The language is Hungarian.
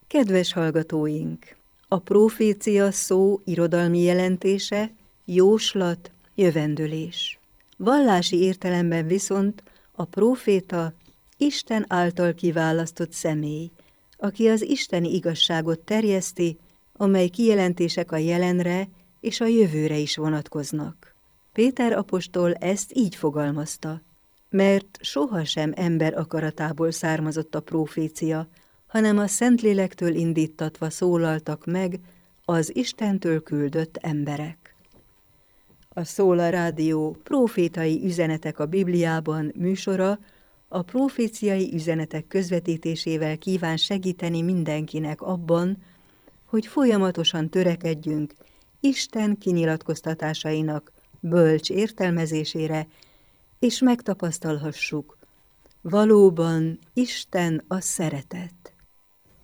Kedves hallgatóink! A profécia szó irodalmi jelentése jóslat, jövendőlés. Vallási értelemben viszont a próféta Isten által kiválasztott személy, aki az isteni igazságot terjeszti, amely kijelentések a jelenre és a jövőre is vonatkoznak. Péter apostol ezt így fogalmazta, mert sohasem ember akaratából származott a profécia, hanem a Szentlélektől indítatva szólaltak meg az Istentől küldött emberek. A Szóla Rádió Profétai üzenetek a Bibliában műsora a proféciai üzenetek közvetítésével kíván segíteni mindenkinek abban, hogy folyamatosan törekedjünk Isten kinyilatkoztatásainak bölcs értelmezésére, és megtapasztalhassuk, valóban Isten a szeretet.